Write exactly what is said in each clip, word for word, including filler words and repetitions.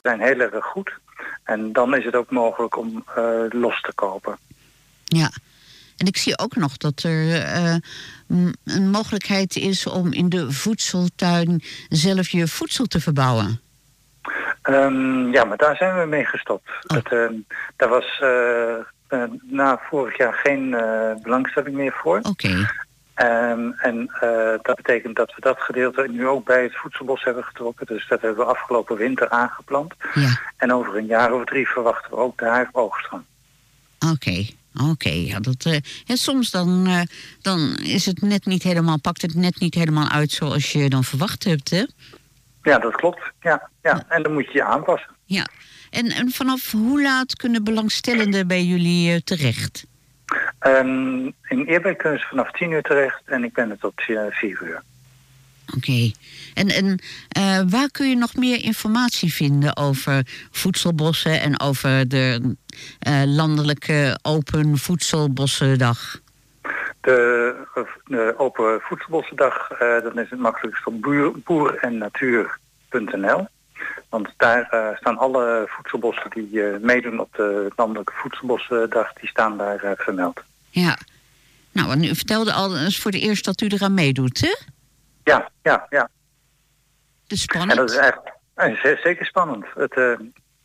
zijn heel erg goed. En dan is het ook mogelijk om uh, los te kopen. Ja, en ik zie ook nog dat er uh, een mogelijkheid is om in de voedseltuin zelf je voedsel te verbouwen. Um, ja, maar daar zijn we mee gestopt. Oh. Het, uh, daar was uh, uh, na vorig jaar geen uh, belangstelling meer voor. Oké. Okay. Um, en uh, dat betekent dat we dat gedeelte nu ook bij het voedselbos hebben getrokken. Dus dat hebben we afgelopen winter aangeplant. Ja. En over een jaar of drie verwachten we ook daar oogst van. Oké. Okay. Oké, okay, ja, dat. Uh, ja, soms dan, uh, dan is het net niet helemaal, pakt het net niet helemaal uit zoals je dan verwacht hebt, hè? Ja, dat klopt. Ja, ja. Ja. En dan moet je je aanpassen. Ja. En, en vanaf hoe laat kunnen belangstellenden bij jullie uh, terecht? Um, in Eerbeek kunnen ze vanaf tien uur terecht en ik ben er tot uh, vier uur. Oké. Okay. En, en uh, waar kun je nog meer informatie vinden over voedselbossen en over de uh, landelijke Open Voedselbossendag? De, de Open Voedselbossendag, uh, dat is het makkelijkst op boer en natuur punt n l. Want daar uh, staan alle voedselbossen die uh, meedoen op de landelijke voedselbossendag, die staan daar uh, vermeld. Ja. Nou, en u vertelde al, dat is voor de eerst dat u eraan meedoet, hè? Ja, ja, ja. Dus spannend. En dat is echt uh, zeker spannend. Het, uh,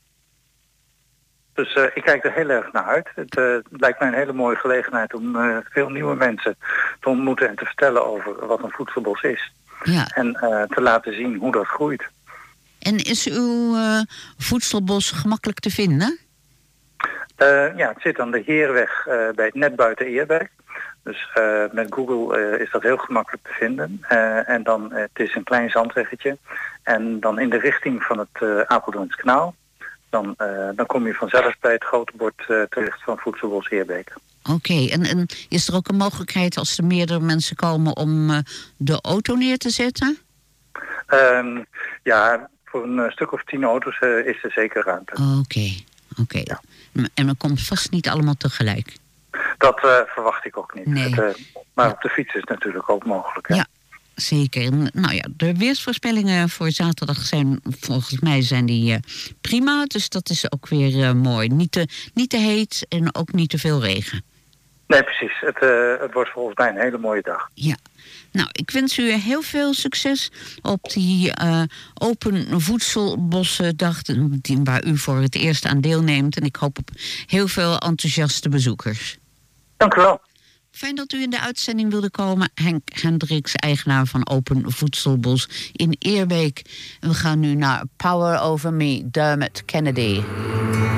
dus uh, ik kijk er heel erg naar uit. Het uh, lijkt mij een hele mooie gelegenheid om uh, veel nieuwe mensen te ontmoeten en te vertellen over wat een voedselbos is. Ja. En uh, te laten zien hoe dat groeit. En is uw uh, voedselbos gemakkelijk te vinden? Uh, ja, het zit aan de Heerweg uh, bij net buiten Eerbeek. Dus uh, met Google uh, is dat heel gemakkelijk te vinden. Uh, en dan, uh, het is een klein zandweggetje. En dan in de richting van het uh, Apeldoorns kanaal. Dan, uh, dan kom je vanzelf bij het grote bord uh, terecht van Voedselbos Eerbeek. Oké, okay. en, en is er ook een mogelijkheid als er meerdere mensen komen om uh, de auto neer te zetten? Um, ja, voor een uh, stuk of tien auto's uh, is er zeker ruimte. Oké, okay. oké. Okay. Ja. En men komt vast niet allemaal tegelijk? Dat uh, verwacht ik ook niet. Nee. Het, uh, maar ja. op de fiets is het natuurlijk ook mogelijk. Hè? Ja, zeker. Nou ja, de weersvoorspellingen voor zaterdag zijn volgens mij zijn die uh, prima. Dus dat is ook weer uh, mooi. Niet te, niet te heet en ook niet te veel regen. Nee, precies. Het, uh, het wordt volgens mij een hele mooie dag. Ja. Nou, ik wens u heel veel succes op die uh, Open Voedselbossendag, waar u voor het eerst aan deelneemt. En ik hoop op heel veel enthousiaste bezoekers. Dank u wel. Fijn dat u in de uitzending wilde komen. Henk Hendricks, eigenaar van Open Voedselbos in Eerbeek. We gaan nu naar Power Over Me, Dermot Kennedy.